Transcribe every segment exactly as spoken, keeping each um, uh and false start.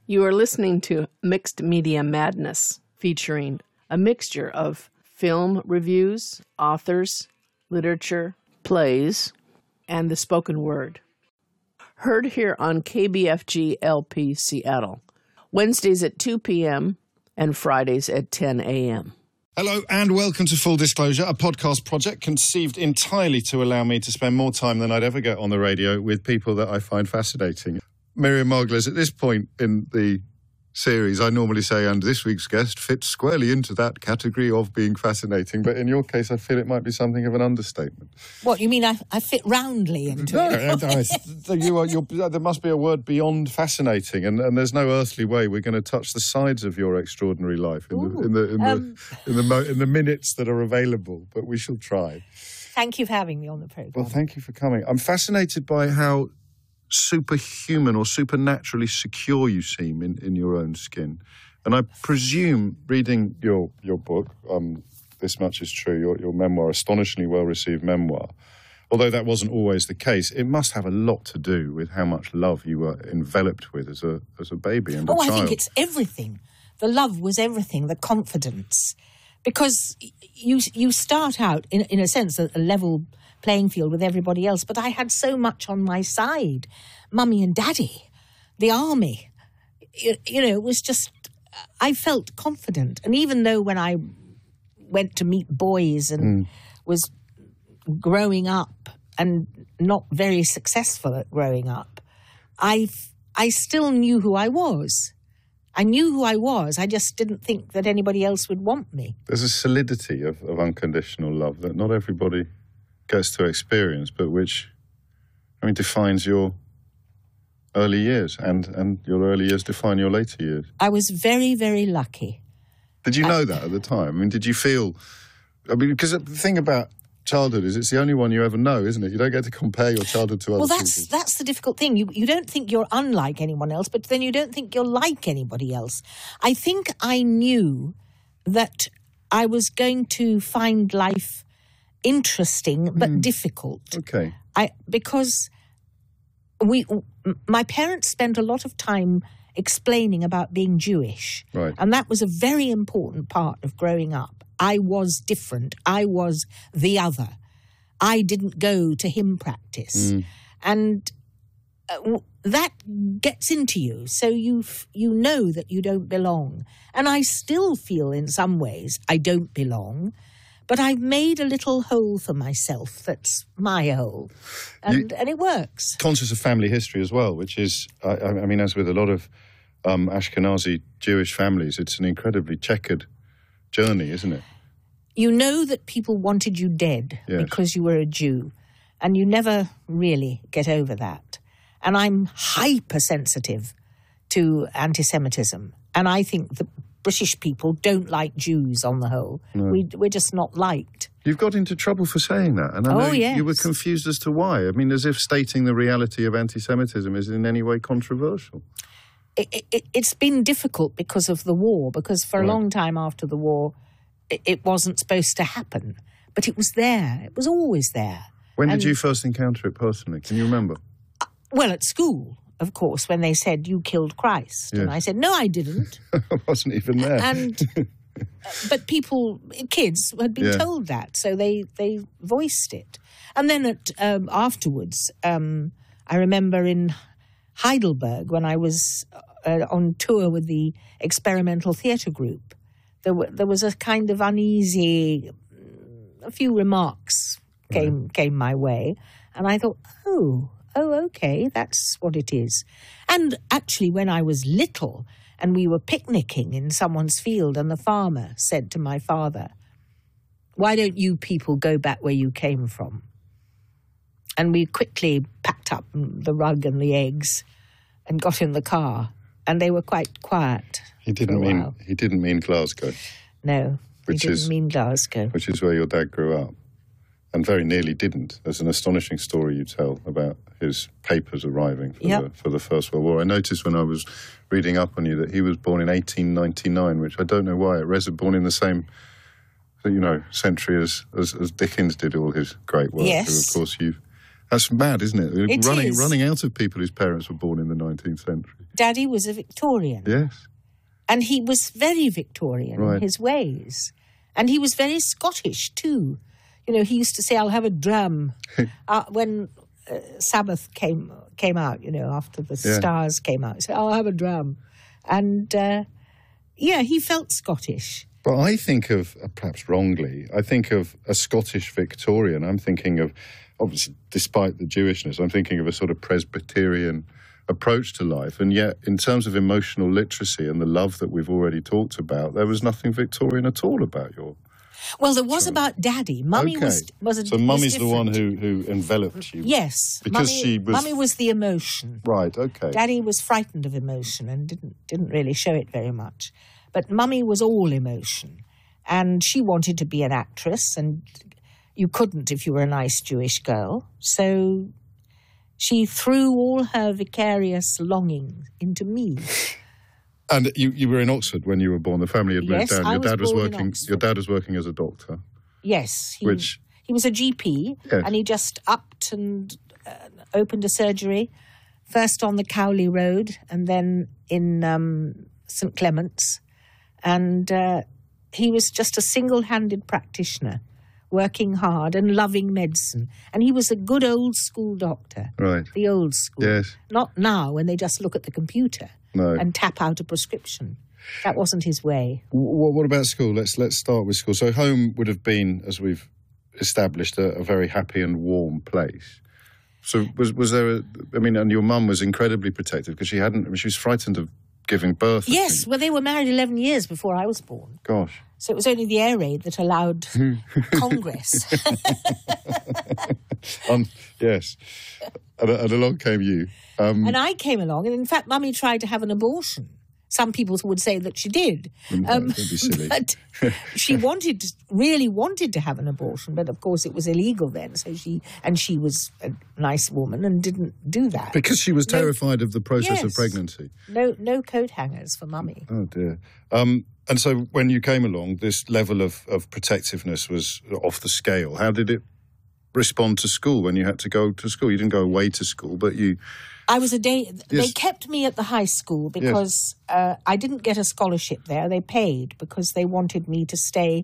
You are listening to Mixed Media Madness, featuring a mixture of film reviews, authors, literature, plays, and the spoken word. Heard here on K B F G L P Seattle, Wednesdays at two p.m. and Fridays at ten a.m. Hello and welcome to Full Disclosure, a podcast project conceived entirely to allow me to spend more time than I'd ever get on the radio with people that I find fascinating. Miriam Margolyes, at this point in the series, I normally say, and this week's guest fits squarely into that category of being fascinating, but in your case, I feel it might be something of an understatement. What, you mean I, I fit roundly into no, it? No, you are, you're, there must be a word beyond fascinating, and, and there's no earthly way we're going to touch the sides of your extraordinary life in, the, in, the, in, um, the, in, the, mo- in the minutes that are available, but we shall try. Thank you for having me on the programme. Well, thank you for coming. I'm fascinated by how superhuman or supernaturally secure you seem in, in your own skin. And I presume, reading your, your book, um, This Much Is True, your, your memoir, astonishingly well-received memoir, although that wasn't always the case, it must have a lot to do with how much love you were enveloped with as a as a baby and a oh, child. Oh, I think it's everything. The love was everything, the confidence. Because you you start out, in, in a sense, a, a level playing field with everybody else, but I had so much on my side. Mummy and Daddy, the army. You, you know, it was just, I felt confident. And even though when I went to meet boys and mm. was growing up and not very successful at growing up, I, I still knew who I was. I knew who I was. I just didn't think that anybody else would want me. There's a solidity of, of unconditional love that not everybody gets to experience, but which, I mean, defines your early years, and, and your early years define your later years. I was very, very lucky. Did you know I, that at the time? I mean, did you feel... I mean, because the thing about childhood is it's the only one you ever know, isn't it? You don't get to compare your childhood to other Well, that's people. that's the difficult thing. You you don't think you're unlike anyone else, but then you don't think you're like anybody else. I think I knew that I was going to find life interesting but mm. difficult. Okay. I because we my parents spent a lot of time explaining about being Jewish. Right. And that was a very important part of growing up. I was different. I was the other. I didn't go to hymn practice. Mm. And uh, that gets into you. So you f- you know that you don't belong. And I still feel in some ways I don't belong. But I've made a little hole for myself that's my hole, and, you, and it works. Conscious of family history as well, which is, I, I mean, as with a lot of um, Ashkenazi Jewish families, it's an incredibly checkered journey, isn't it? You know that people wanted you dead yes. because you were a Jew, and you never really get over that. And I'm hypersensitive to anti-Semitism, and I think that British people don't like Jews on the whole. No. We, we're just not liked. You've got into trouble for saying that. And I know oh, yes. you were confused as to why. I mean, as if stating the reality of anti-Semitism is in any way controversial. It, it, it's been difficult because of the war, because for right. a long time after the war, it, it wasn't supposed to happen. But it was there. It was always there. When and, did you first encounter it personally? Can you remember? Uh, well, at school. Of course, when they said, you killed Christ. Yes. And I said, no, I didn't. I wasn't even there. And, but people, kids had been yeah. told that, so they, they voiced it. And then at, um, afterwards, um, I remember in Heidelberg, when I was uh, on tour with the experimental theatre group, there, w- there was a kind of uneasy, a few remarks came, right. came my way. And I thought, oh... Oh, okay, that's what it is. And actually, when I was little and we were picnicking in someone's field and the farmer said to my father, why don't you people go back where you came from? And we quickly packed up the rug and the eggs and got in the car. And they were quite quiet. He didn't mean while. He didn't mean Glasgow. No, which he didn't is, mean Glasgow. Which is where your dad grew up. And very nearly didn't. There's an astonishing story you tell about his papers arriving for, yep. the, for the First World War. I noticed when I was reading up on you that he was born in eighteen ninety-nine, which I don't know why. It was born in the same, you know, century as, as, as Dickens did all his great work. Yes. Who, of course, you've That's mad, isn't it? It running, is. running out of people whose parents were born in the nineteenth century. Daddy was a Victorian. Yes. And he was very Victorian Right. in his ways. And he was very Scottish, too. You know, he used to say, I'll have a dram. uh, when uh, Sabbath came came out, you know, after the Yeah. Stars came out, he said, I'll have a dram. And, uh, yeah, he felt Scottish. But I think of, uh, perhaps wrongly, I think of a Scottish Victorian. I'm thinking of, obviously, despite the Jewishness, I'm thinking of a sort of Presbyterian approach to life. And yet, in terms of emotional literacy and the love that we've already talked about, there was nothing Victorian at all about your... Well, there was about Daddy. Mummy Okay. was was a So was Mummy's the one different. who, who enveloped you. Yes, Because Mummy, she was- Mummy was the emotion. Right, okay. Daddy was frightened of emotion and didn't didn't really show it very much. But Mummy was all emotion. And she wanted to be an actress, and you couldn't if you were a nice Jewish girl. So she threw all her vicarious longing into me. And you, you were in Oxford when you were born. The family had moved Yes, down. I Your was dad was born in working. Oxford. Your dad was working as a doctor. Yes. He, Which- he was a G P, Yes. and he just upped and uh, opened a surgery, first on the Cowley Road and then in um, St Clement's. And uh, he was just a single-handed practitioner, working hard and loving medicine. And he was a good old-school doctor, Right. the old school. Yes. Not now, when they just look at the computer No. and tap out a prescription. That wasn't his way. What, what about school? Let's let's start with school. So home would have been, as we've established, a, a very happy and warm place. So was was there? A, I mean, and your mum was incredibly protective because she hadn't. I mean, she was frightened of giving birth. I Yes, think. well, they were married eleven years before I was born. Gosh. So it was only the air raid that allowed Congress. um, yes. And, and along came you. Um, And I came along, and in fact, Mummy tried to have an abortion. Some people would say that she did. No, don't be silly. But she wanted, really wanted to have an abortion, but of course it was illegal then. So she, and she was a nice woman and didn't do that. because she was No- terrified of the process of Yes. pregnancy. No, no coat hangers for Mummy. Oh dear. Um, and so when you came along, this level of, of protectiveness was off the scale. How did it respond to school when you had to go to school? You didn't go away to school, but you... I was a day. They Yes. kept me at the high school because uh, I didn't get a scholarship there. They paid because they wanted me to stay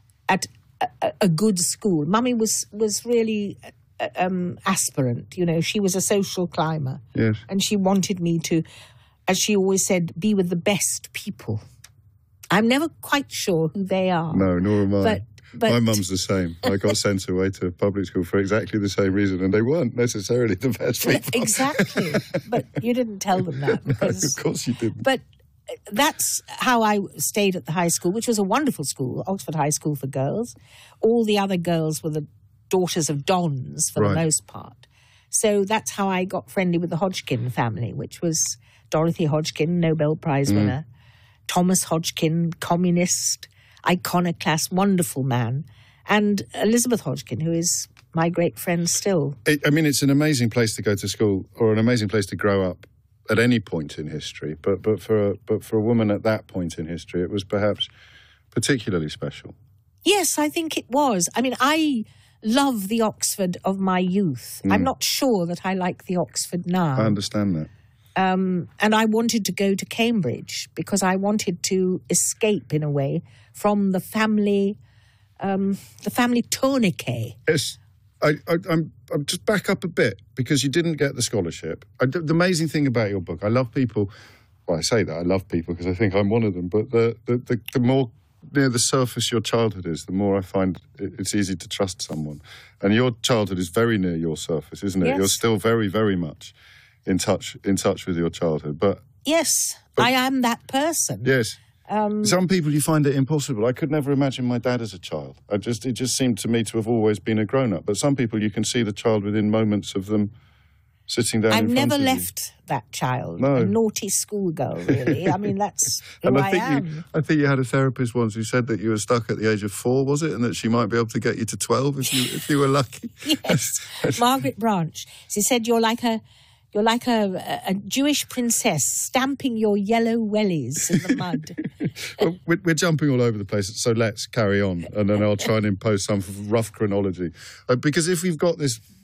at a, a- a good school. Mummy was was really uh, um, aspirant. You know, she was a social climber, Yes. and she wanted me to, as she always said, be with the best people. I'm never quite sure who they are. No, nor am I. But- but- My mum's the same. I got sent away to public school for exactly the same reason, and they weren't necessarily the best people. Exactly. But you didn't tell them that because. Of course you didn't. But that's how I stayed at the high school, which was a wonderful school, Oxford High School for girls. All the other girls were the daughters of dons for Right. the most part. So that's how I got friendly with the Hodgkin family, which was Dorothy Hodgkin, Nobel Prize winner, Thomas Hodgkin, communist, iconoclast, wonderful man, and Elizabeth Hodgkin, who is my great friend still. It, I mean, it's an amazing place to go to school, or an amazing place to grow up at any point in history. But but for a, but for a woman at that point in history, it was perhaps particularly special. Yes, I think it was. I mean, I love the Oxford of my youth. I'm not sure that I like the Oxford now. I understand that. Um, and I wanted to go to Cambridge because I wanted to escape, in a way, from the family, um, the family tourniquet. Yes, I, I, I'm. I'm just back up a bit because you didn't get the scholarship. I, the amazing thing about your book, I love people. Well, I say that I love people because I think I'm one of them. But the the, the, the more near the surface your childhood is, the more I find it, it's easy to trust someone. And your childhood is very near your surface, isn't it? Yes. You're still very, very much in touch in touch with your childhood. But Yes, I am that person. yes. Um, Some people you find it impossible. I could never imagine my dad as a child. I just it just seemed to me to have always been a grown up. But some people you can see the child within moments of them sitting down. I've in front never of you. left that child, No. a naughty schoolgirl, really. I mean, that's who And I, I think am. you, I think you had a therapist once who said that you were stuck at the age of four, was it, and that she might be able to get you to twelve if you if you were lucky. Yes, Margaret Branch. She said you're like a you're like a, a Jewish princess stamping your yellow wellies in the mud. Well, we're, we're jumping all over the place, so let's carry on, and then I'll try and impose some rough chronology. Uh, because if we've got this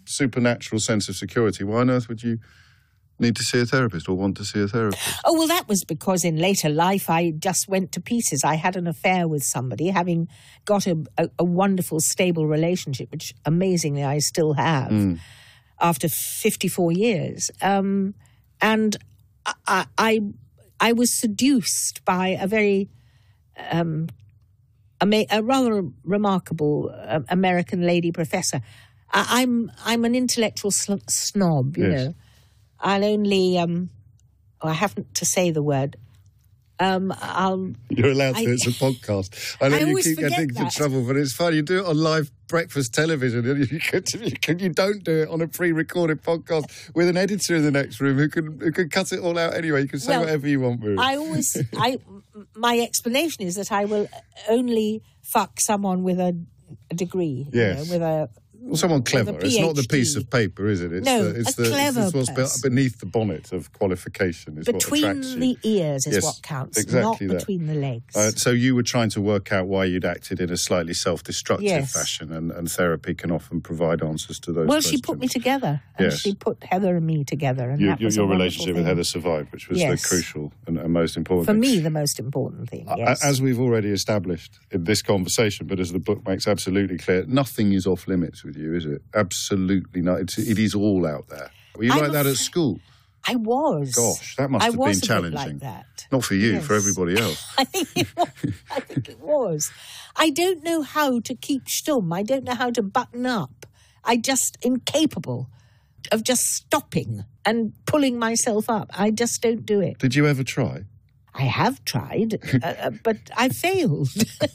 supernatural sense of security, why on earth would you need to see a therapist or want to see a therapist? Oh, well, that was because in later life I just went to pieces. I had an affair with somebody, having got a, a, a wonderful, stable relationship, which amazingly I still have mm. after fifty-four years. Um, and I, I, I was seduced by a very, um, a, a rather remarkable uh, American lady professor. I, I'm, I'm an intellectual sl- snob, you yes. know. I'll only, um, oh, I haven't to say the word. Um, I'll. You're allowed to. I, it's a podcast. I know I you keep getting into trouble, but it's fun. You do it on live breakfast television, and you, could, you, could, you don't do it on a pre-recorded podcast with an editor in the next room who can who can cut it all out anyway. You can say well, whatever you want, Mary. I always, I, my explanation is that I will only fuck someone with a, a degree. Yes. You know, with a. Well, someone clever. It's not the piece of paper, is it? It's no, the, it's a the, clever it's, it's what's person. beneath the bonnet of qualification is between what attracts you. the ears is yes, what counts, exactly not that. between the legs. Uh, so you were trying to work out why you'd acted in a slightly self-destructive yes. fashion, and, and therapy can often provide answers to those well, questions. she put me together, and yes. she put Heather and me together, and you, that was your a relationship thing. with Heather survived, which was yes. the crucial and, and most important for thing. me, the most important thing. Yes. As we've already established in this conversation, but as the book makes absolutely clear, nothing is off limits with you, is it? Absolutely not. It's, it is all out there. Were you I'm like that f- at school? I was. Gosh, that must I have was been a challenging. bit like that. Not for you, yes. for everybody else. I think it was. I think it was. I don't know how to keep stum. I don't know how to button up. I just incapable of just stopping and pulling myself up. I just don't do it. Did you ever try? I have tried, uh, but I failed.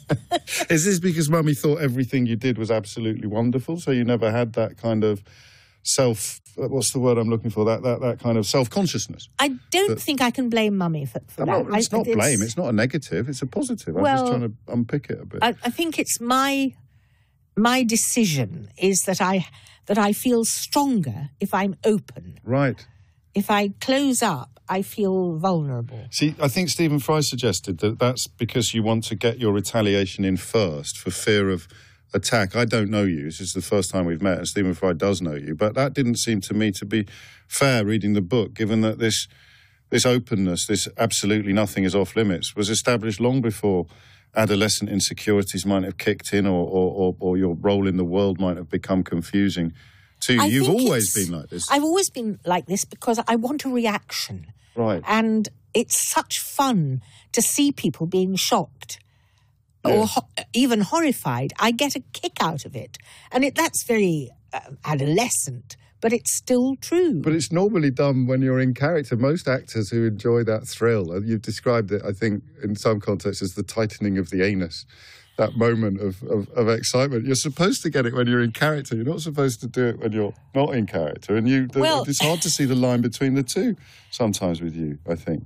Is this because Mummy thought everything you did was absolutely wonderful, so you never had that kind of self, what's the word I'm looking for, that that, that kind of self-consciousness? I don't that, think I can blame Mummy for, for no, that. It's I, not it's, blame, it's not a negative, it's a positive. I'm well, just trying to unpick it a bit. I, I think it's my my decision is that I that I feel stronger if I'm open. Right. If I close up, I feel vulnerable. See, I think Stephen Fry suggested that that's because you want to get your retaliation in first for fear of attack. I don't know you. This is the first time we've met, and Stephen Fry does know you. But that didn't seem to me to be fair reading the book, given that this this openness, this absolutely nothing is off limits, was established long before adolescent insecurities might have kicked in or, or, or, or your role in the world might have become confusing to you. I You've think always it's- been like this. I've always been like this because I want a reaction. Right. And it's such fun to see people being shocked or Yes. ho- even horrified. I get a kick out of it. And it, that's very uh, adolescent, but it's still true. But it's normally done when you're in character. Most actors who enjoy that thrill, and you've described it, I think, in some contexts as the tightening of the anus, that moment of, of, of excitement. You're supposed to get it when you're in character. You're not supposed to do it when you're not in character. And you, the, Well- it's hard to see the line between the two sometimes with you, I think.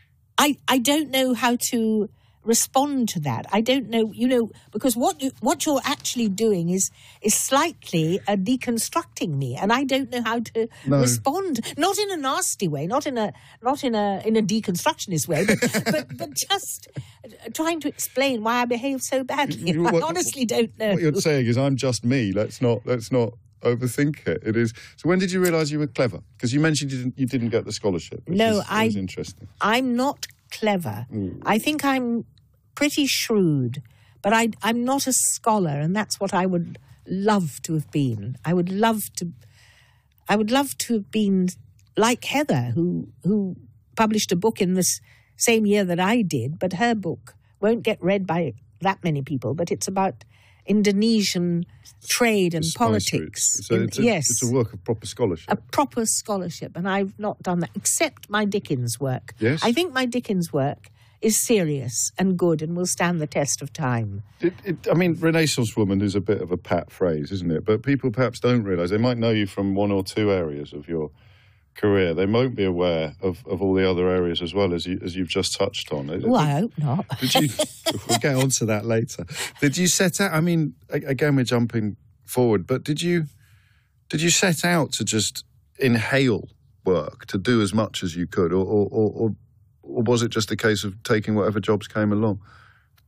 I, I don't know how to respond to that. I don't know, you know, because what you, what you're actually doing is is slightly uh, deconstructing me, and I don't know how to No. respond. Not in a nasty way, not in a not in a in a deconstructionist way, but but, but just trying to explain why I behave so badly. You- I what- honestly don't know. What you're saying is, I'm just me. Let's not let's not overthink it. It is. So when did you realise you were clever? Because you mentioned you didn't you didn't get the scholarship. Which No, is, I- is interesting. I'm not clever. Mm. I think I'm pretty shrewd, but I, I'm not a scholar, and that's what I would love to have been. I would love to. I would love to have been like Heather, who who published a book in this same year that I did, but her book won't get read by that many people. But it's about Indonesian trade and Spice politics. routes. So In- it's a, yes, it's a work of proper scholarship. a proper scholarship, and I've not done that except my Dickens work. Yes. I think my Dickens work is serious and good and will stand the test of time. It, it, I mean, Renaissance woman is a bit of a pat phrase, isn't it? But people perhaps don't realise. They might know you from one or two areas of your career. They won't be aware of, of all the other areas as well as you as you've just touched on. Well, I hope not. Did you? We'll get on to that later. Did you set out? I mean, again, we're jumping forward, but did you? Did you set out to just inhale work, to do as much as you could, or or, or, or was it just a case of taking whatever jobs came along?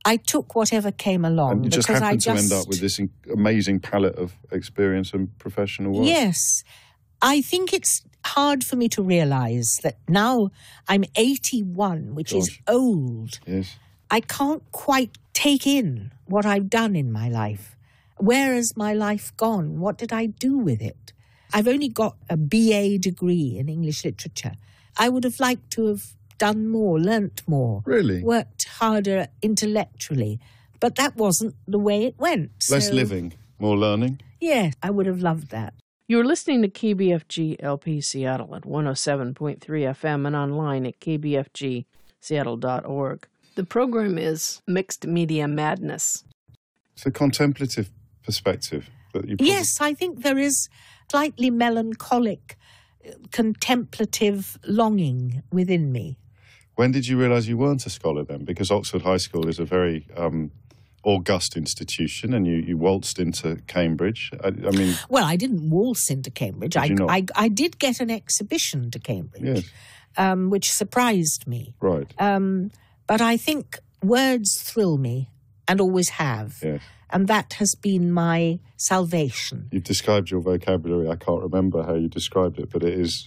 I took whatever came along. And you just because happened I just, to end up with this in- amazing palette of experience and professional work. Yes. I think it's hard for me to realise that now I'm eighty-one, which Gosh. is old. Yes. I can't quite take in what I've done in my life. Where has my life gone? What did I do with it? I've only got a B A degree in English literature. I would have liked to have done more, learnt more. Really? Worked harder intellectually. But that wasn't the way it went. Less so, living, more learning. Yeah, I would have loved that. You're listening to K B F G L P Seattle at one oh seven point three F M and online at k b f g seattle dot org. The program is Mixed Media Madness. It's a contemplative perspective that you. Probably... Yes, I think there is slightly melancholic, contemplative longing within me. When did you realise you weren't a scholar then? Because Oxford High School is a very um, august institution, and you, you waltzed into Cambridge. I, I mean, well, I didn't waltz into Cambridge. Did I, you not? I I did get an exhibition to Cambridge, yes, um, which surprised me. right. Um, but I think words thrill me, and always have. Yes. And that has been my salvation. You've described your vocabulary. I can't remember how you described it, but it is,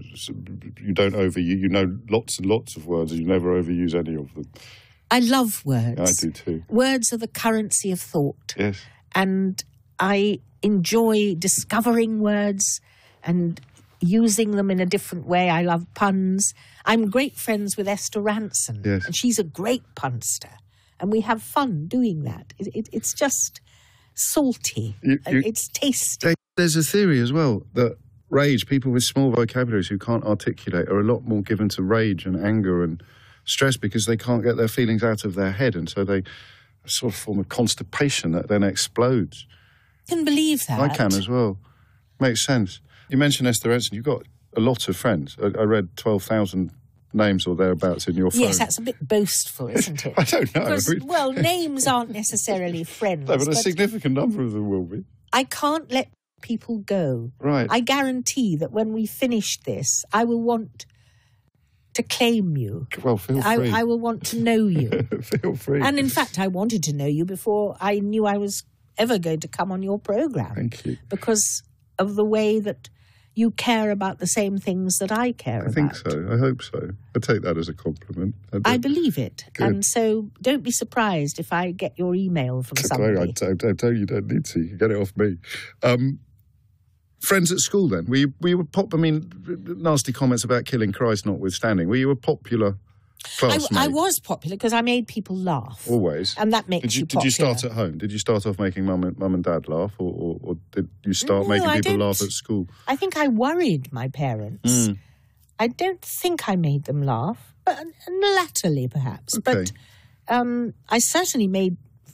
you don't overuse, you know lots and lots of words, and you never overuse any of them. I love words. I do too. Words are the currency of thought. Yes. And I enjoy discovering words and using them in a different way. I love puns. I'm great friends with Esther Ranson, yes. and she's a great punster. And we have fun doing that. It, it, it's just salty. You, you, it's tasty. There's a theory as well that rage, people with small vocabularies who can't articulate, are a lot more given to rage and anger and stress because they can't get their feelings out of their head. And so they a sort of form of constipation that then explodes. I can believe that. I can as well. Makes sense. You mentioned Esther Ranson. You've got a lot of friends. I, I read twelve thousand names or thereabouts in your phone. Yes, that's a bit boastful, isn't it? I don't know. Because, well, names aren't necessarily friends. No, but a but significant number of them will be. I can't let people go. Right. I guarantee that when we finish this, I will want to claim you. Well, feel free. I, I will want to know you. Feel free. And in fact, I wanted to know you before I knew I was ever going to come on your programme. Thank you. Because of the way that you care about the same things that I care about. I think so. I hope so. I take that as a compliment. I, I believe it. Good. And so don't be surprised if I get your email from somebody. No, I, I, I tell you, you don't need to. You get it off me. Um, friends at school then? Were you, were you a pop, I mean, nasty comments about killing Christ notwithstanding, were you a popular classmate? I, I was popular because I made people laugh. Always? And that makes did you, you Did popular. you start at home? Did you start off making mum and, mum and dad laugh? Or, or, or did you start No, making I people don't. laugh at school? I think I worried my parents. Mm. I don't think I made them laugh, but latterly perhaps. Okay. But um, I certainly made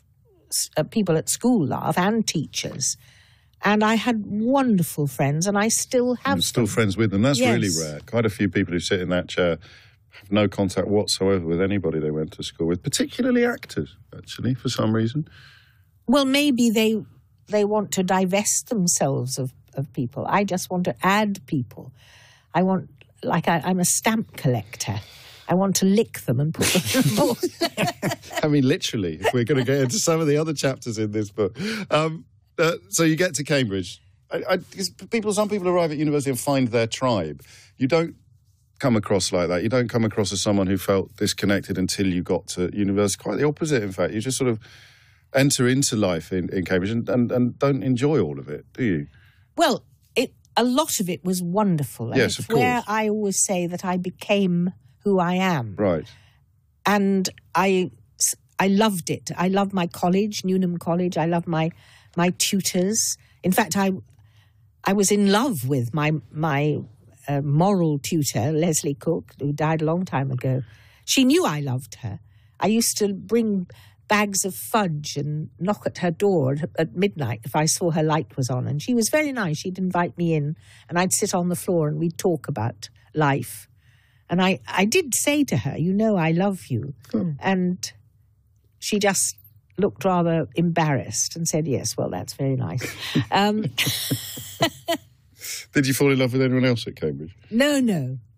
uh, people at school laugh and teachers. And I had wonderful friends, and I still have I'm still them. friends with them. That's Yes. really rare. Quite a few people who sit in that chair have no contact whatsoever with anybody they went to school with, particularly actors, actually, for some reason. Well, maybe they they want to divest themselves of, of people. I just want to add people. I want, like I, I'm a stamp collector. I want to lick them and put them in a book. I mean, literally, if we're going to get into some of the other chapters in this book. Um, uh, so you get to Cambridge. I, I, because people, some people arrive at university and find their tribe. You don't come across like that. You don't come across as someone who felt disconnected until you got to university. Quite the opposite, in fact. You just sort of enter into life in, in Cambridge and, and, and don't enjoy all of it, do you? Well, it, a lot of it was wonderful. And Yes, it's of where course. I always say that I became who I am. Right. And I, I loved it. I loved my college, Newnham College. I loved my my tutors. In fact, I I was in love with my my uh, moral tutor, Leslie Cook, who died a long time ago. She knew I loved her. I used to bring bags of fudge and knock at her door at, at midnight if I saw her light was on. And she was very nice. She'd invite me in, and I'd sit on the floor and we'd talk about life. And I, I did say to her, you know, I love you. Oh. And she just looked rather embarrassed and said, yes, well, that's very nice. um, Did you fall in love with anyone else at Cambridge? no, no.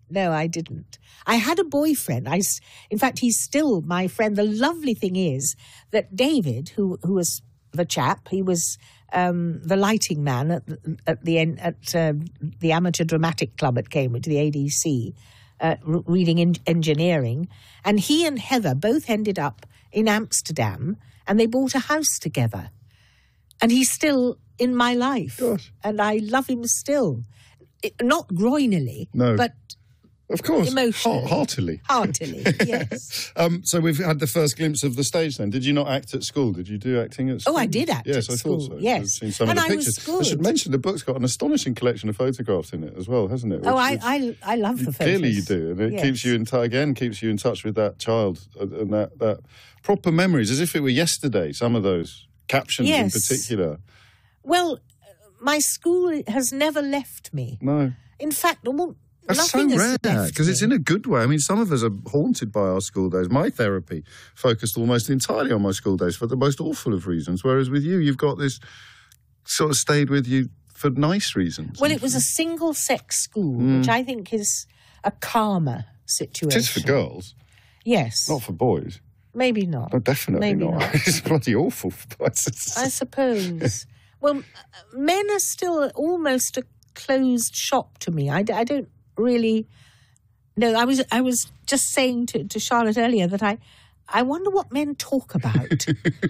No, I didn't. I had a boyfriend. I, s- in fact, he's still my friend. The lovely thing is that David, who who was the chap, he was um, the lighting man at the, at the en- at uh, the Amateur Dramatic Club at Cambridge, the A D C, uh, r- reading en- engineering, and he and Heather both ended up in Amsterdam, and they bought a house together. And he's still in my life, Gosh. and I love him still. It, not groinily, No. but Of course. Emotionally. Heart- heartily. heartily, yes. Um, so we've had the first glimpse of the stage then. Did you not act at school? Did you do acting at school? Oh, I did act yes, at I school, thought so. yes. I've seen some And of the I was pictures. I should good. mention the book's got an astonishing collection of photographs in it as well, hasn't it? Oh, Which- I, which I, I love the photos. Clearly you do. And it Yes. keeps you in t- again, keeps you in touch with that child and and that, that proper memories, as if it were yesterday, some of those captions Yes. in particular. Well, my school has never left me. No. In fact, well, That's so nothing rare, has left because it's me. in a good way. I mean, some of us are haunted by our school days. My therapy focused almost entirely on my school days for the most awful of reasons, whereas with you, you've got this sort of stayed with you for nice reasons. Well, it was a single-sex school, Mm. which I think is a calmer situation. It is for girls, Yes. not for boys. Maybe not. No, definitely Maybe not. not. It's bloody awful for boys. I suppose. Well, men are still almost a closed shop to me. I, I don't really... No, I was I was just saying to, to Charlotte earlier that I, I wonder what men talk about.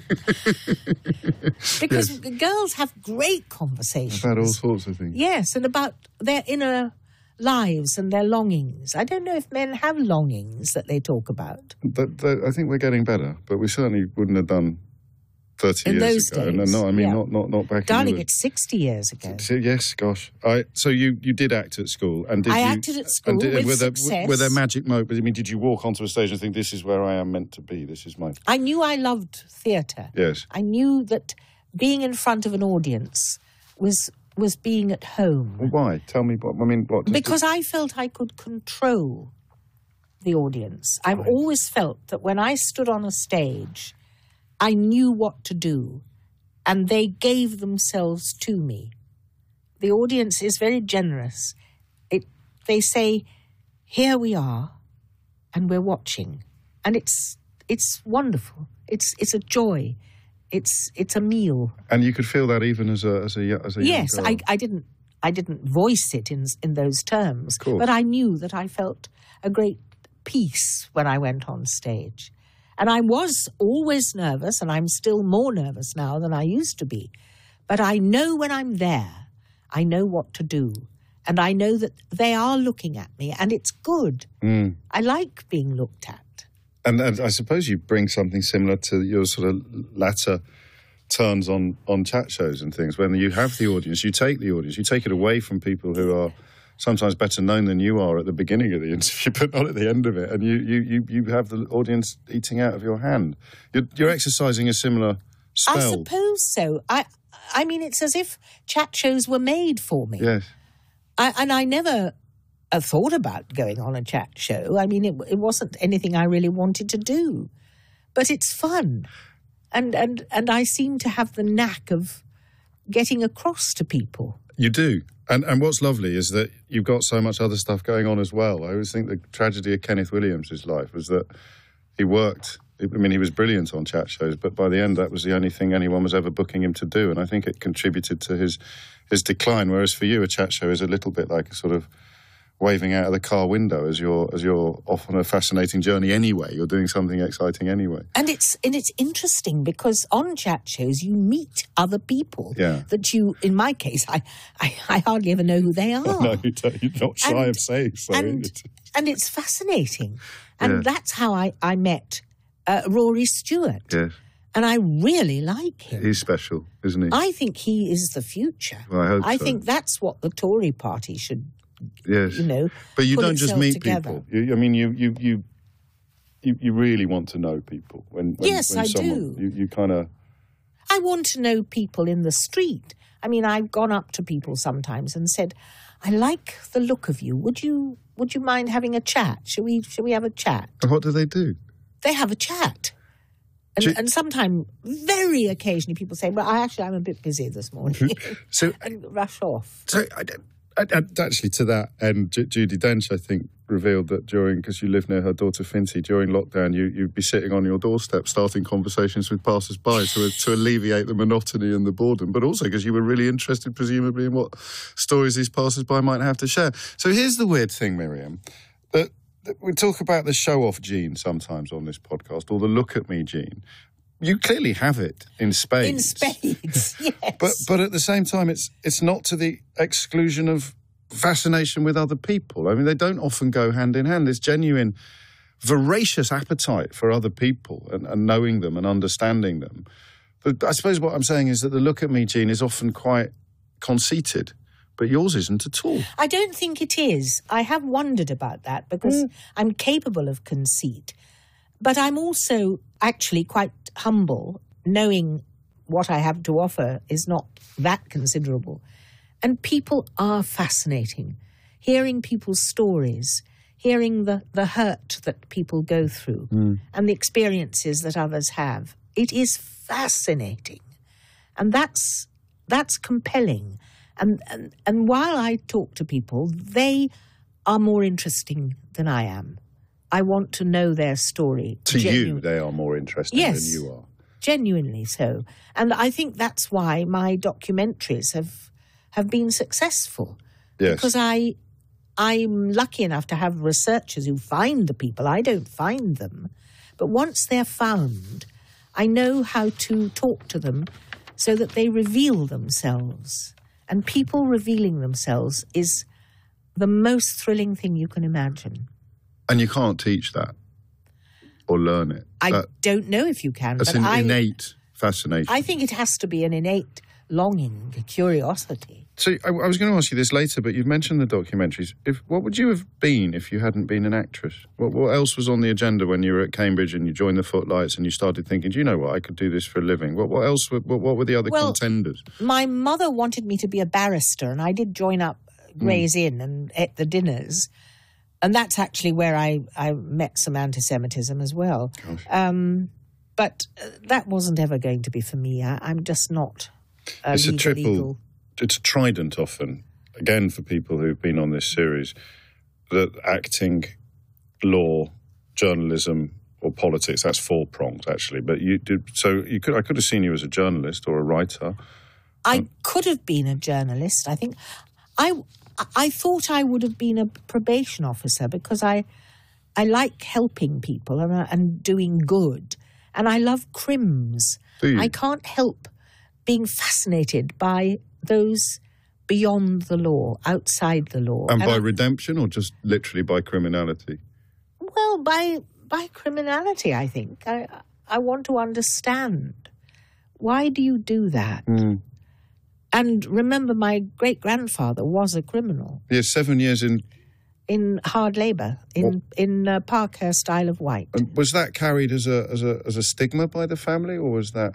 Because Yes. girls have great conversations. About all sorts of things. Yes, and about their inner lives and their longings. I don't know if men have longings that they talk about. But, but I think we're getting better, but we certainly wouldn't have done thirty In years those ago. days, No, no, I mean, yeah. not, not, not back Darling, in the... it's sixty years ago. So, yes, gosh. I, so you, you did act at school, and did I you, acted at school and did, with were there, success. Were there magic moments? I mean, did you walk onto a stage and think, "This is where I am meant to be. This is my..." I knew I loved theatre. Yes. I knew that being in front of an audience was was being at home. Well, why? Tell me what. I mean, what? does- Because I felt I could control the audience. I've always felt that when I stood on a stage, I knew what to do, and they gave themselves to me. The audience is very generous. It, they say, "Here we are, and we're watching," and it's it's wonderful. It's it's a joy. It's it's a meal. And you could feel that even as a as a yo- as a young Yes, girl. I, I didn't I didn't voice it in in those terms, Of course. but I knew that I felt a great peace when I went on stage. And I was always nervous, and I'm still more nervous now than I used to be. But I know when I'm there, I know what to do. And I know that they are looking at me, and it's good. Mm. I like being looked at. And, and I suppose you bring something similar to your sort of latter turns on, on chat shows and things. When you have the audience, you take the audience, you take it away from people who are sometimes better known than you are at the beginning of the interview, but not at the end of it. And you, you, you, you have the audience eating out of your hand. You're, you're exercising a similar spell. I suppose so. I, I mean, it's as if chat shows were made for me. Yes. I, and I never uh, thought about going on a chat show. I mean, it, it wasn't anything I really wanted to do. But it's fun. And, and, and I seem to have the knack of getting across to people. You do. And and what's lovely is that you've got so much other stuff going on as well. I always think the tragedy of Kenneth Williams' life was that he worked... I mean, he was brilliant on chat shows, but by the end, that was the only thing anyone was ever booking him to do. And I think it contributed to his his decline. Whereas for you, a chat show is a little bit like a sort of waving out of the car window as you're as you're off on a fascinating journey anyway. You're doing something exciting anyway. And it's and it's interesting because on chat shows you meet other people Yeah. that you, in my case, I, I, I hardly ever know who they are. No, you don't, you're not shy And- of saying so. and It's- and it's fascinating. And Yeah. that's how I, I met uh, Rory Stewart. Yes, And I really like him. he's special, isn't he? I think he is the future. Well, I hope I so. think that's what the Tory party should, Yes. you know, But you put don't just itself meet together. people. You, I mean, you, you, you, you, you really want to know people. When, when Yes, when I someone, do. You, you kind of... I want to know people in the street. I mean, I've gone up to people sometimes and said, "I like the look of you. Would you would you mind having a chat? Shall we shall we have a chat?" What do they do? They have a chat. And, Do you- and sometimes, very occasionally, people say, "Well, I actually I'm a bit busy this morning," So, and rush off. so I, I, I, actually, to that end, Ju- Judi Dench, I think, revealed that during, because you live near her daughter Finty, during lockdown, you, you'd be sitting on your doorstep starting conversations with passers-by to, to alleviate the monotony and the boredom, but also because you were really interested, presumably, in what stories these passers-by might have to share. So here's the weird thing, Miriam, that, that we talk about the show-off gene sometimes on this podcast, or the look-at-me gene. You clearly have it in spades. In spades, yes. But but at the same time, it's it's not to the exclusion of fascination with other people. I mean, they don't often go hand in hand. There's genuine, voracious appetite for other people and, and knowing them and understanding them. But I suppose what I'm saying is that the look-at-me gene is often quite conceited, but yours isn't at all. I don't think it is. I have wondered about that because mm. I'm capable of conceit. But I'm also actually quite humble, knowing what I have to offer is not that considerable. And people are fascinating. Hearing people's stories, hearing the, the hurt that people go through mm. and the experiences that others have. It is fascinating. And that's that's compelling. And, and, and while I talk to people, they are more interesting than I am. I want to know their story. To Genu- you, they are more interesting yes, than you are. Genuinely so. And I think that's why my documentaries have have been successful. Yes. Because I, I'm lucky enough to have researchers who find the people. I don't find them. But once they're found, I know how to talk to them so that they reveal themselves. And people revealing themselves is the most thrilling thing you can imagine. And you can't teach that or learn it. I that, don't know if you can. That's but an I, innate fascination. I think it has to be an innate longing, a curiosity. So I, I was going to ask you this later, but you've mentioned the documentaries. If what would you have been if you hadn't been an actress? What, what else was on the agenda when you were at Cambridge and you joined the Footlights and you started thinking, do you know what, I could do this for a living? What, what else? Were, what, what were the other well, contenders? My mother wanted me to be a barrister, and I did join up Gray's mm. Inn and ate the dinners. And that's actually where I, I met some anti-Semitism as well. Um, but uh, that wasn't ever going to be for me. I, I'm just not uh, It's legal, a triple, legal. It's a trident often, again, for people who've been on this series, that acting, law, journalism or politics, that's four prongs, actually. But you did, so you could I could have seen you as a journalist or a writer. I um, could have been a journalist. I think I... I thought I would have been a probation officer because I I like helping people and, and doing good. And I love crims. Do you? I can't help being fascinated by those beyond the law, outside the law. And, and by I, redemption or just literally by criminality? Well, by by criminality, I think. I, I want to understand. Why do you do that? Mm. And remember, my great-grandfather was a criminal. Yes, seven years in... In hard labour, in, in uh, Parkhurst, Isle of Wight. And was that carried as a as a, as a stigma by the family, or was that...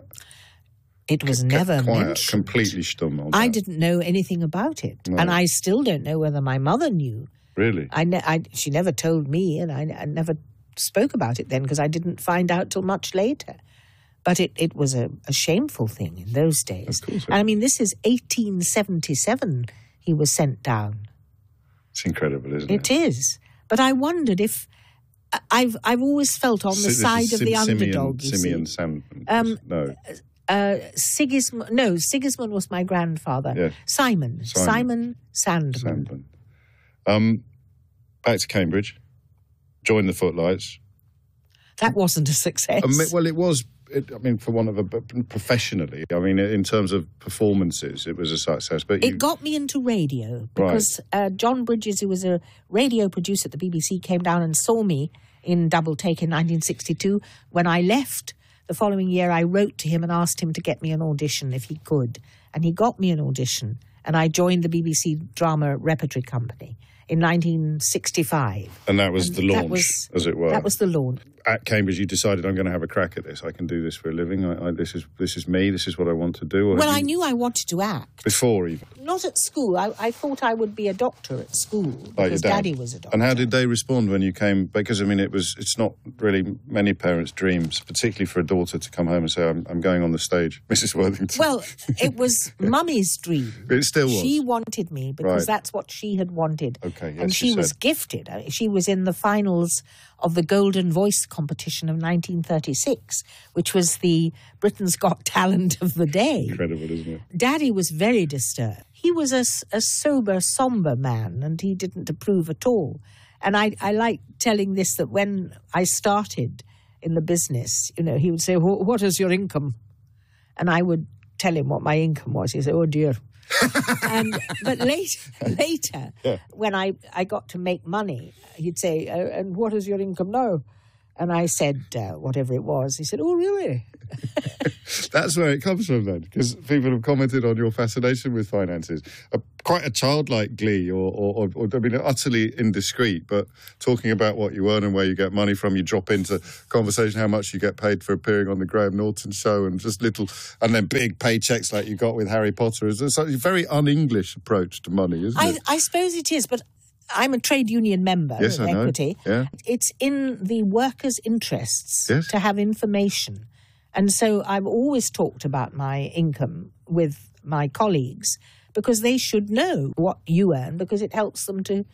It was never quiet, mentioned. Completely stumm on I that. didn't know anything about it. No. And I still don't know whether my mother knew. Really? I, ne- I She never told me, and I, I never spoke about it then because I didn't find out till much later. But it, it was a, a shameful thing in those days. Of course. And I mean, this is eighteen seventy-seven he was sent down. It's incredible, isn't It it? It is. But I wondered if... I've I've always felt on the S- side Sim- of the Simeon, underdog, you Simeon see. Sandman. Um, no. Uh, Sigismund... No, Sigismund was my grandfather. Yes. Simon. Simon. Simon Sandman. Sandman. Um, back to Cambridge. Joined the Footlights. That wasn't a success. I mean, well, it was... It, I mean, for one of a... Professionally, I mean, in terms of performances, it was a success. But you, it got me into radio because right. uh, John Bridges, who was a radio producer at the B B C, came down and saw me in Double Take in nineteen sixty-two. When I left the following year, I wrote to him and asked him to get me an audition if he could. And he got me an audition. And I joined the B B C Drama Repertory Company in nineteen sixty-five. And that was and the launch, was, as it were. That was the launch. at Cambridge you decided, I'm going to have a crack at this. I can do this for a living. I, I, this is this is me. This is what I want to do. Or well, I you, knew I wanted to act. Before even? Not at school. I, I thought I would be a doctor at school because like your dad. Daddy was a doctor. And how did they respond when you came? Because, I mean, it was it's not really many parents' dreams, particularly for a daughter to come home and say, I'm, I'm going on the stage, Missus Worthington. Well, it was Mummy's dream. It still was. She wanted me because Right. that's what she had wanted. Okay, yes, and she you was said. gifted. I mean, She was in the finals of the Golden Voice competition of nineteen thirty-six, which was the Britain's Got Talent of the day. Incredible, isn't it? Daddy was very disturbed. He was a, s- a sober, sombre man, and he didn't approve at all. And I, I like telling this, that when I started in the business, you know, he would say, "Wh- what is your income?" And I would tell him what my income was. He'd say, "Oh, dear." and But later, later Yeah. when I, I got to make money, he'd say, uh, "And what is your income now?" And I said, uh, whatever it was. He said, "Oh, really?" That's where it comes from then, because people have commented on your fascination with finances. A, quite a childlike glee, or, or, or, or, I mean, utterly indiscreet, but talking about what you earn and where you get money from, you drop into conversation how much you get paid for appearing on the Graham Norton show, and just little, and then big paychecks like you got with Harry Potter. It's a very un-English approach to money, isn't I, it? I suppose it is, but I'm a trade union member Yes, of I know. Equity. Yeah. It's in the workers' interests Yes. to have information. And so I've always talked about my income with my colleagues because they should know what you earn, because it helps them to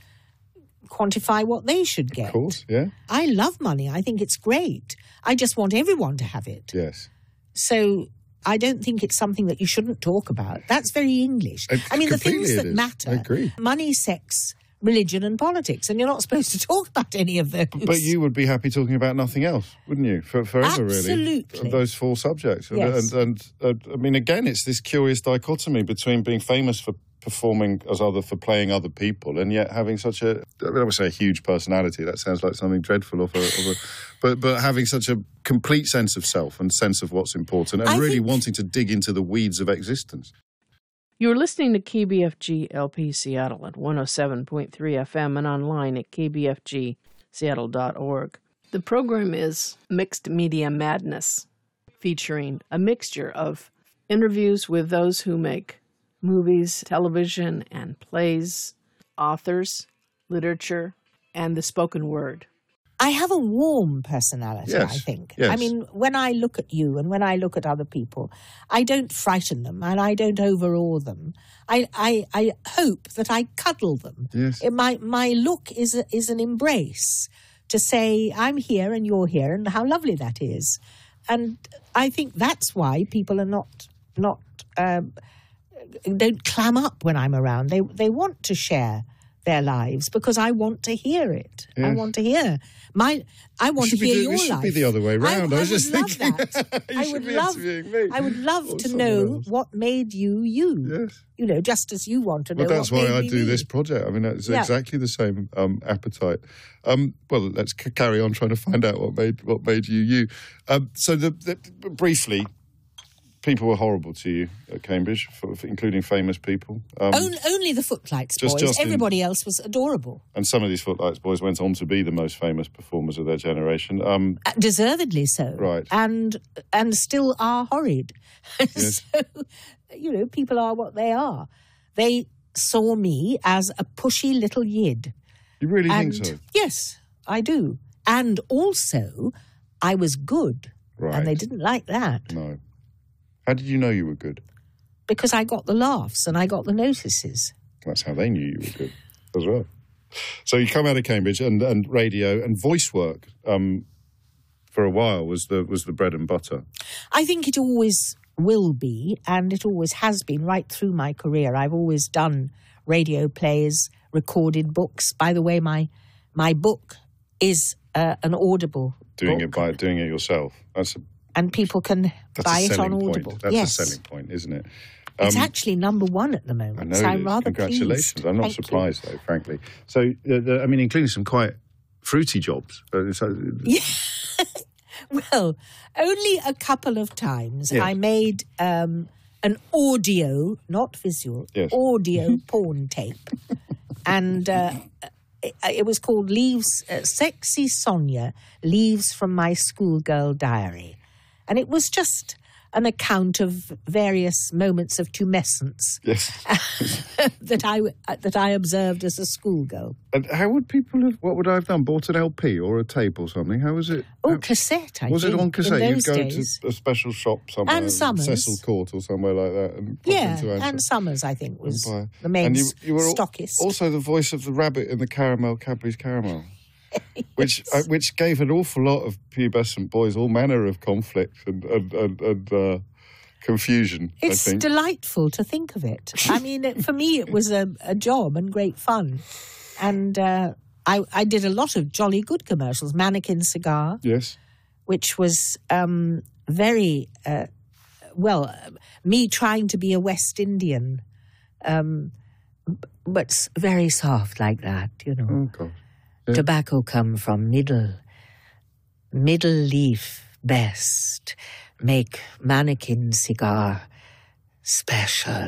quantify what they should get. Of course, yeah. I love money. I think it's great. I just want everyone to have it. Yes. So I don't think it's something that you shouldn't talk about. That's very English. Uh, I mean, the completely things it that is. matter, I agree. money, sex, religion and politics, and you're not supposed to talk about any of those. But you would be happy talking about nothing else, wouldn't you? For, forever, really. Absolutely. Of those four subjects. Yes. And, and uh, I mean, again, it's this curious dichotomy between being famous for performing as other, for playing other people, and yet having such a, I would say a huge personality. That sounds like something dreadful of a, of a but, but having such a complete sense of self and sense of what's important, and I really think- wanting to dig into the weeds of existence. You're listening to K B F G L P Seattle at one oh seven point three F M and online at k b f g seattle dot org. The program is Mixed Media Madness, featuring a mixture of interviews with those who make movies, television, and plays, authors, literature, and the spoken word. I have a warm personality, Yes, I think. yes. I mean, when I look at you and when I look at other people, I don't frighten them and I don't overawe them. I, I, I hope that I cuddle them. Yes. It- my, my look is, a, is an embrace to say, I'm here and you're here, and how lovely that is. And I think that's why people are not, not um, don't clam up when I'm around. They, they want to share their lives because I want to hear it. I Yes. want to hear my. I want to should be hear doing- your it should life. be the other way round. I I, was would just love thinking. that. You I should would be love. interviewing me I would love or to someone know else. what made you you. Yes. You know, just as you want to know. Well, that's what why made I me do me. this project. I mean, it's Yeah. exactly the same um, appetite. Um, well, let's c- carry on trying to find out what made what made you you. Um, so, the, the, briefly, people were horrible to you at Cambridge, for, for, including famous people. Um, On, only the Footlights Just boys. Justin- Everybody else was adorable. and some of these Footlights boys went on to be the most famous performers of their generation. Um, Uh, Deservedly so. Right. And and still are horrid. Yes. So, you know, people are what they are. They saw me as a pushy little yid. you really And think so? yes, I do. And also, I was good. Right. And they didn't like that No. How did you know you were good? because I got the laughs and I got the notices. That's how they knew you were good as well. So you come out of Cambridge, and, and radio and voice work um, for a while was the was the bread and butter. I think it always will be, and it always has been right through my career. I've always done radio plays, recorded books. By the way, my my book is uh, an Audible Doing book, it by doing it yourself. That's a and people can that's buy a it on selling Audible. point. That's yes, a selling point, isn't it? it's Um, actually number one at the moment. I know so it I'm is. rather Congratulations. pleased. I'm not Thank you. surprised, though, frankly. So, uh, the, I mean, including some quite fruity jobs. Uh, so, Yeah. Well, only a couple of times Yes. I made um, an audio, not visual, Yes. audio porn tape. And uh, it, it was called Leaves, uh, Sexy Sonia, Leaves from My Schoolgirl Diary. And it was just an account of various moments of tumescence yes. that I that I observed as a schoolgirl. And how would people have, what would I have done? Bought an L P or a tape or something? How was it? Oh, how, cassette, I was think. it on cassette? In You'd those go days. to a special shop somewhere. And Summers. Cecil Court or somewhere like that. And pop Yeah, into and Summers, I think, was and buy- the main and you, you were al- stockist. also the voice of the rabbit in the caramel, Cadbury's Caramel. Yes. Which uh, which gave an awful lot of pubescent boys all manner of conflict and, and, and, and uh, confusion, It's I think. delightful to think of it. I mean, it, for me, it was a, a job and great fun. And uh, I, I did a lot of jolly good commercials. Mannequin Cigar, Yes. which was um, very, uh, well, uh, me trying to be a West Indian, um, b- but s- very soft like that, you know. Oh, God. Yeah. Tobacco come from middle, middle leaf best. Make mannequin cigar special.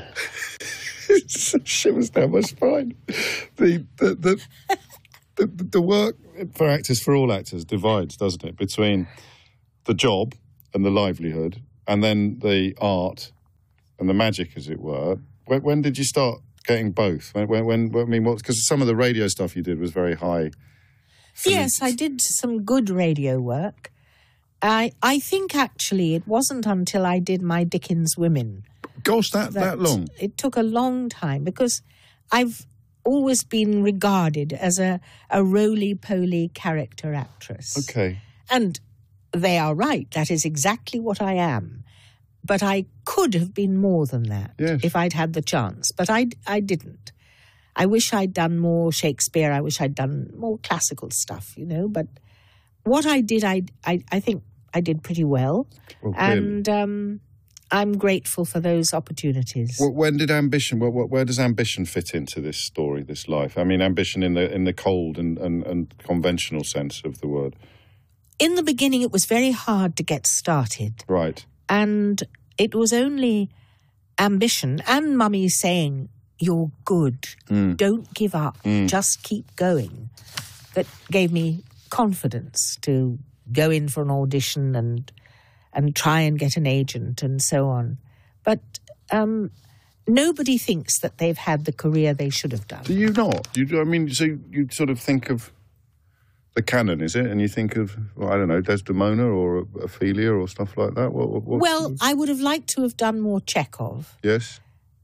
She was down my spine. The the, the the the work for actors, for all actors, divides, doesn't it, between the job and the livelihood, and then the art and the magic, as it were. When, when did you start getting both? When, when, when I mean, what? Because some of the radio stuff you did was very high. Yes, I did some good radio work. I I think actually it wasn't until I did my Dickens Women Gosh, that, that long? It took a long time because I've always been regarded as a, a roly-poly character actress. Okay. And they are right. That is exactly what I am. But I could have been more than that Yes. if I'd had the chance. But I, I didn't. I wish I'd done more Shakespeare. I wish I'd done more classical stuff, you know. But what I did, I, I, I think I did pretty well. Well, clearly. and um, I'm grateful for those opportunities. Well, when did ambition? Well, where does ambition fit into this story, this life? I mean, ambition in the in the cold and, and, and conventional sense of the word. In the beginning, it was very hard to get started. Right. And it was only ambition and Mummy saying, "You're good. Mm. Don't give up. Mm. Just keep going," that gave me confidence to go in for an audition and and try and get an agent and so on. But um, nobody thinks that they've had the career they should have done. Do you not? You do, I mean, so you sort of think of the canon, is it? And you think of, well, I don't know, Desdemona or Ophelia or stuff like that? What, what, what, Well, I would have liked to have done more Chekhov. Yes.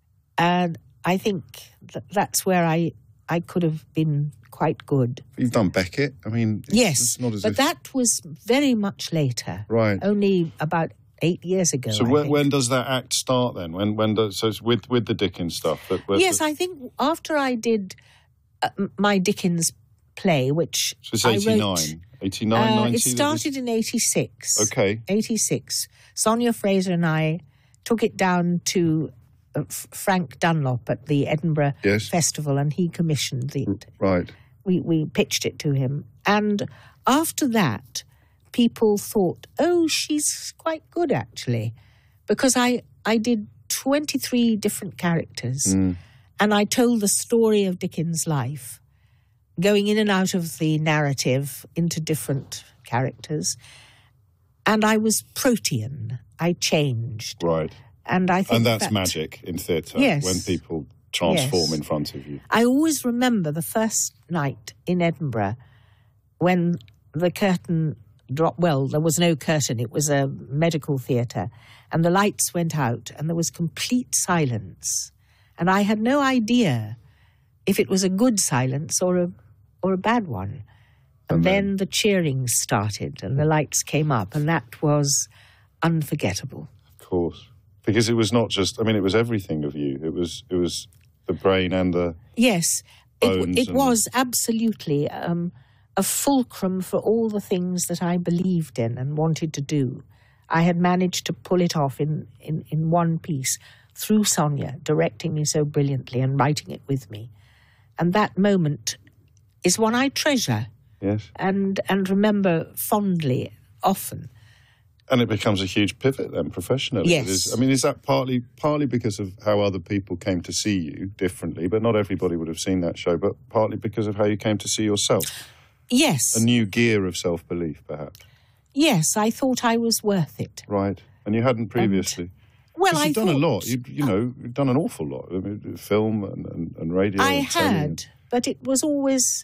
And I think th- that's where I, I could have been quite good. You've done Beckett. I mean, it's, Yes, it's not as but if... that was very much later. Right. Only about eight years ago, So I when, think. when does that act start then? When when does, so it's with with the Dickens stuff? That, where- Yes, I think after I did uh, m- my Dickens play, which So it's I eighty-nine. wrote... eighty-nine, Uh, ninety? it started in eighty-six. Okay. eighty-six. Sonia Fraser and I took it down to uh, F- Frank Dunlop at the Edinburgh Yes. Festival, and he commissioned it. Right. We, we pitched it to him. And after that, people thought, oh, she's quite good, actually. Because I, I did twenty-three different characters. Mm. And I told the story of Dickens' life, going in and out of the narrative into different characters. And I was protean. I changed. Right. And I think And that's that, magic in theatre. Yes. When people transform Yes. in front of you. I always remember the first night in Edinburgh when the curtain dropped. Well, there was no curtain. It was a medical theatre. And the lights went out and there was complete silence. And I had no idea if it was a good silence or a or a bad one. And, And then- then the cheering started and the lights came up, and that was unforgettable. Of course. Because it was not just, I mean, it was everything of you. It was it was the brain and the... Yes, it, Bones it and- was absolutely um, a fulcrum for all the things that I believed in and wanted to do. I had managed to pull it off in, in, in one piece through Sonia, directing me so brilliantly and writing it with me. And that moment is one I treasure Yes. and, and remember fondly, often. And it becomes a huge pivot then professionally. Yes. It is, I mean, is that partly partly because of how other people came to see you differently, but not everybody would have seen that show, but partly because of how you came to see yourself? Yes. A new gear of self-belief, perhaps? Yes, I thought I was worth it. Right. And you hadn't previously? And, well, you've I done thought, a lot. You, you know, you've done an awful lot. I mean, film and, and, and radio I and telly had, and... but it was always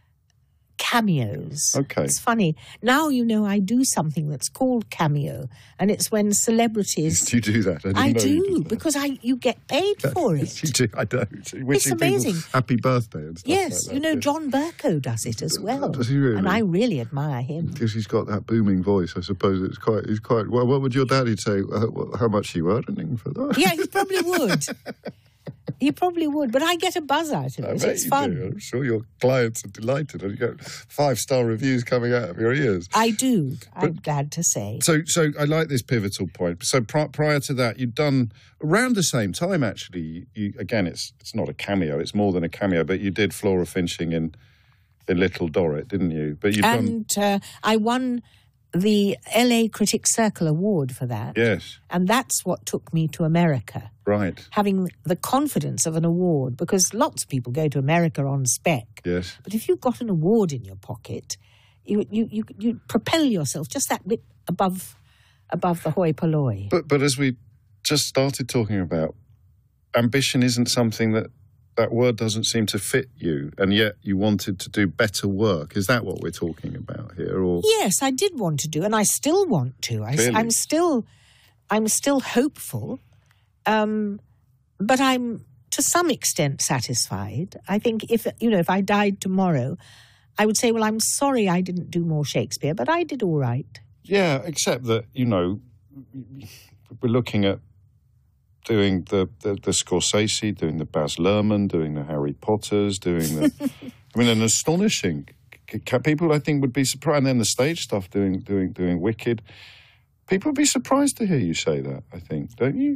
cameos. Okay. It's funny. Now, you know, I do something that's called cameo, and it's when celebrities... Do you do that? I, didn't I know you do, did that. because I you get paid for it. You do, I don't. Wishing amazing. people happy birthday and stuff Yes, like that. you know, yeah. John Burko does it as well. Does he really? And I really admire him. Because he's got that booming voice, I suppose it's quite... He's quite. Well, what would your daddy say? Uh, how much you earning for that? Yeah, he probably would. He probably would, but I get a buzz out of I it. bet It's you fun. do. I'm sure your clients are delighted, and you get five-star reviews coming out of your ears. I do. I'm glad to say. So, so I like this pivotal point. So, pri- prior to that, you'd done around the same time. Actually, you, again, it's it's not a cameo; it's more than a cameo. But you did Flora Finching in in Little Dorrit, didn't you? But you've done And uh, I won the L A Critics Circle Award for that. yes, And that's what took me to America, right, having the confidence of an award, because lots of people go to America on spec. yes. But if you've got an award in your pocket, you you you, you propel yourself just that bit above above the hoi polloi. But but as we just started talking about, ambition isn't something that. That word doesn't seem to fit you, and yet you wanted to do better work. Is that what we're talking about here? Or Yes, I did want to do, and I still want to. I, Really? I'm still, I'm still hopeful, um, but I'm to some extent satisfied. I think if you know, if I died tomorrow, I would say, well, I'm sorry I didn't do more Shakespeare, but I did all right. yeah, except that you know we're looking at doing the, the, the Scorsese, doing the Baz Luhrmann, doing the Harry Potters, doing the... I mean, an astonishing... People, I think, would be surprised. And then the stage stuff, doing doing doing Wicked. People would be surprised to hear you say that, I think, don't you?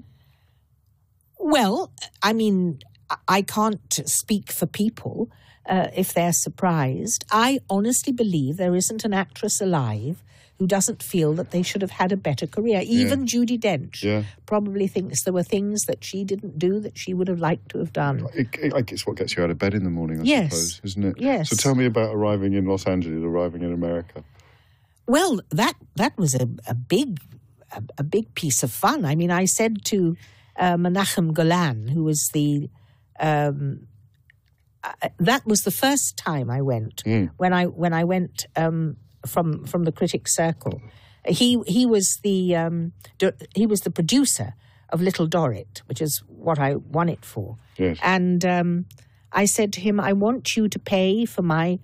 Well, I mean, I can't speak for people uh, if they're surprised. I honestly believe there isn't an actress alive who doesn't feel that they should have had a better career. Even Yeah. Judi Dench Yeah. probably thinks there were things that she didn't do that she would have liked to have done. It, it, I guess what gets you out of bed in the morning, I Yes. suppose, isn't it? Yes. So tell me about arriving in Los Angeles, arriving in America. Well, that that was a, a big a, a big piece of fun. I mean, I said to uh, Menachem Golan, who was the um, uh, that was the first time I went Mm. when I when I went um, from from the Critics Circle. He he was the um, di- he was the producer of Little Dorrit, which is what I won it for. Yes. And um, I said to him, I want you to pay for my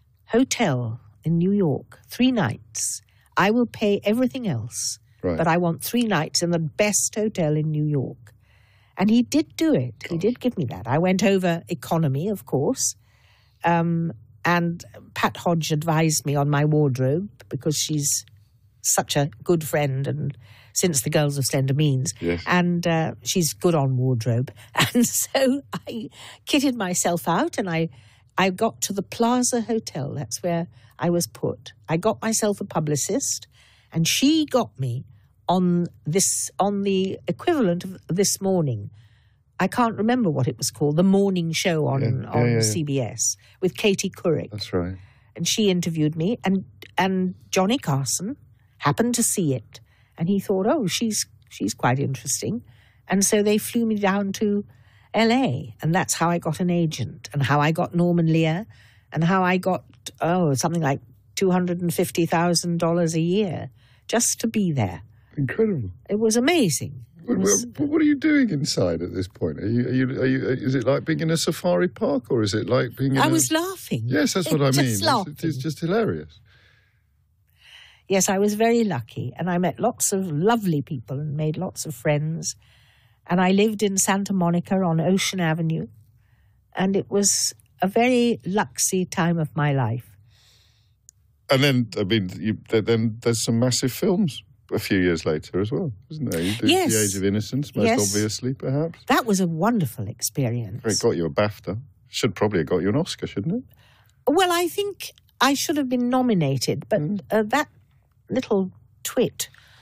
hotel in New York, three nights. I will pay everything else, Right. but I want three nights in the best hotel in New York. And he did do it. He did give me that. I went over economy, of course. Um, and Pat Hodge advised me on my wardrobe because she's such a good friend, and since the Girls of Slender Means. Yes. And uh, she's good on wardrobe. And so I kitted myself out, and I, I got to the Plaza Hotel. That's where I was put. I got myself a publicist, and she got me on this on the equivalent of This Morning. I can't remember what it was called, the morning show on, Yeah, yeah, on yeah, yeah. C B S with Katie Couric. That's right. And she interviewed me, and and Johnny Carson happened to see it, and he thought, oh, she's she's quite interesting. And so they flew me down to L A, and that's how I got an agent, and how I got Norman Lear, and how I got, oh, something like two hundred fifty thousand dollars a year just to be there. Incredible. It was amazing. It What, was- what, what are you doing inside at this point? Are you, are you, are you, is it like being in a safari park, or is it like being in I a... was laughing. Yes, that's what I Just mean. It's, laughing. it's just hilarious. Yes, I was very lucky, and I met lots of lovely people and made lots of friends. And I lived in Santa Monica on Ocean Avenue, and it was a very luxy time of my life. And then, I mean, you, th- then there's some massive films a few years later as well, isn't there? You did Yes. The Age of Innocence, most Yes. obviously, perhaps. That was a wonderful experience. It got you a BAFTA. Should probably have got you an Oscar, shouldn't it? Well, I think I should have been nominated, but Mm. uh, that little twit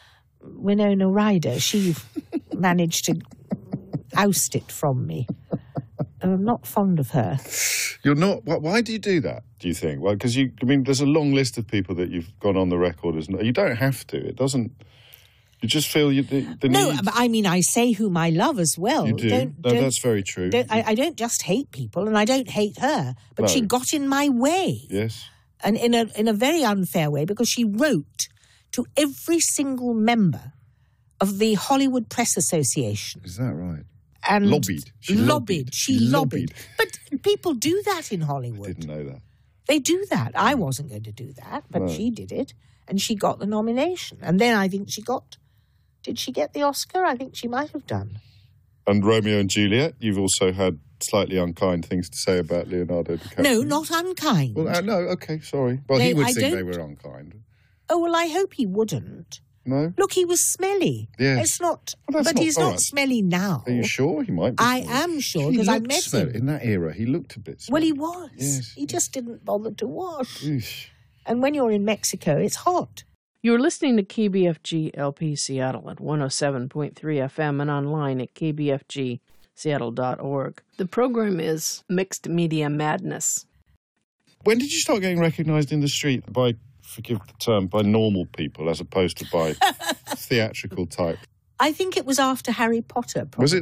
Winona Ryder. She managed to oust it from me. I'm not fond of her. You're not. Why do you do that? Do you think? Well, because you. I mean, there's a long list of people that you've gone on the record as. You don't have to. It doesn't. You just feel you. The, the no, need. but I mean, I say whom I love as well. You do. Don't, no, don't, that's very true. Don't, I, I don't just hate people, and I don't hate her, but No. she got in my way. Yes. And in a in a very unfair way, because she wrote to every single member of the Hollywood Press Association. Is that right? And Lobbied. She lobbied. lobbied. She She lobbied. lobbied. But people do that in I Hollywood. didn't know that. They do that. I wasn't going to do that, but No. she did it, and she got the nomination. And then I think she got... Did she get the Oscar? I think she might have done. And Romeo and Juliet, you've also had slightly unkind things to say about Leonardo DiCaprio. No, not unkind. Well, uh, no, okay, sorry. Well, No, he would I think they don't- were unkind. Oh, well, I hope he wouldn't. No? Look, he was smelly. Yes. It's not... Well, that's but not- he's all not right. smelly now. Are you sure he might be? I smelly? am sure, He because I looked met smelly. him. In that era, he looked a bit Well, smelly. he was. Yes. He just didn't bother to wash. Eesh. And when you're in Mexico, it's hot. You're listening to K B F G L P Seattle at one oh seven point three F M and online at k b f g seattle dot org. The program is Mixed Media Madness. When did you start getting recognised in the street by, forgive the term, by normal people as opposed to by theatrical type? I think it was after Harry Potter, probably. Was it